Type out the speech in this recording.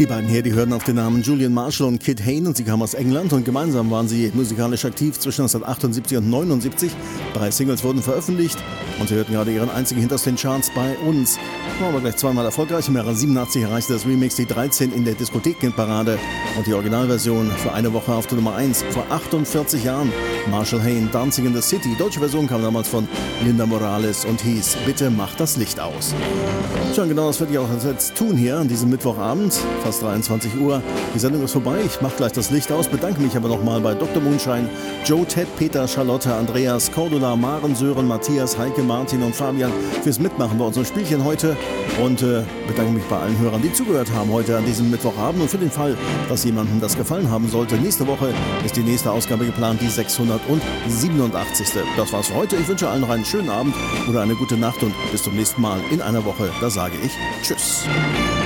Die beiden hier, die hörten auf den Namen Julian Marshall und Kid Hain und sie kamen aus England und gemeinsam waren sie musikalisch aktiv zwischen 1978 und 1979. 3 Singles wurden veröffentlicht und sie hörten gerade ihren einzigen Hit aus den Charts bei uns. War aber gleich zweimal erfolgreich. Im Jahre 87 erreichte das Remix die 13 in der Diskothekenparade und die Originalversion für eine Woche auf der Nummer 1 vor 48 Jahren. Marshall Hain, Dancing in the City. Die deutsche Version kam damals von Linda Morales und hieß Bitte mach das Licht aus. Schon genau, das werde ich auch jetzt tun hier an diesem Mittwochabend, fast 23 Uhr. Die Sendung ist vorbei, ich mache gleich das Licht aus, bedanke mich aber nochmal bei Dr. Moonshine, Joe, Ted, Peter, Charlotte, Andreas, Cordula, Maren, Sören, Matthias, Heike, Martin und Fabian fürs Mitmachen bei unserem Spielchen heute und bedanke mich bei allen Hörern, die zugehört haben heute an diesem Mittwochabend und für den Fall, dass jemandem das gefallen haben sollte, nächste Woche ist die nächste Ausgabe geplant, die 687. Das war's für heute, ich wünsche allen noch einen schönen Abend oder eine gute Nacht und bis zum nächsten Mal in einer Woche, da sage ich Tschüss.